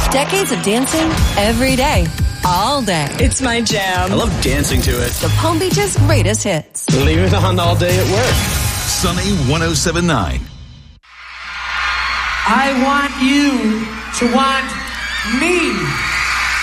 Decades of dancing every day, all day. It's my jam. I love dancing to it. The Palm Beach's greatest hits. Leave it on all day at work. Sunny 107.9. I want you to want me.